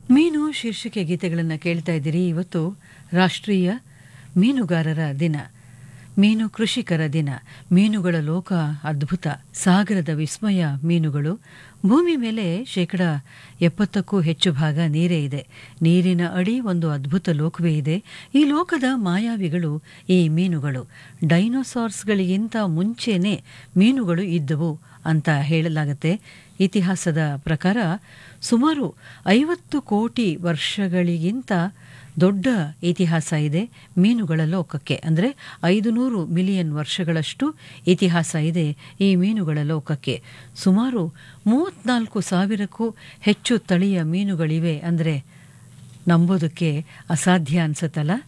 ಮೀನು ಶೀರ್ಷಿಕೆ ಗೀತೆಗಳನ್ನು ಕೇಳ್ತಾ ಇದ್ದೀರಿ. ಇವತ್ತು ರಾಷ್ಟ್ರೀಯ ಮೀನುಗಾರರ ದಿನ, ಮೀನು ಕೃಷಿಕರ ದಿನ. ಮೀನುಗಳ ಲೋಕ ಅದ್ಭುತ, ಸಾಗರದ ವಿಸ್ಮಯ ಮೀನುಗಳು. ಭೂಮಿ ಮೇಲೆ 70%ಕ್ಕೂ ಹೆಚ್ಚು ಭಾಗ ನೀರೇ ಇದೆ. ನೀರಿನ ಅಡಿ ಒಂದು ಅದ್ಭುತ ಲೋಕವೇ ಇದೆ. ಈ ಲೋಕದ ಮಾಯಾವಿಗಳು ಈ ಮೀನುಗಳು. ಡೈನೋಸಾರ್ಸ್ಗಳಿಗಿಂತ ಮುಂಚೆನೇ ಮೀನುಗಳು ಇದ್ದವು ಅಂತ ಹೇಳಲಾಗತ್ತೆ. ಇತಿಹಾಸದ ಪ್ರಕಾರ ಸುಮಾರು 50 ಕೋಟಿ ವರ್ಷಗಳಿಗಿಂತ ದೊಡ್ಡ ಇತಿಹಾಸ ಇದೆ ಮೀನುಗಳ ಲೋಕಕ್ಕೆ. ಅಂದರೆ 500 ಮಿಲಿಯನ್ ವರ್ಷಗಳಷ್ಟು ಇತಿಹಾಸ ಇದೆ ಈ ಮೀನುಗಳ ಲೋಕಕ್ಕೆ. ಸುಮಾರು 34,000ಕ್ಕೂ ಹೆಚ್ಚು ತಳಿಯ ಮೀನುಗಳಿವೆ ಅಂದರೆ ನಂಬೋದಕ್ಕೆ ಅಸಾಧ್ಯ ಅನ್ಸತ್ತಲ್ಲ.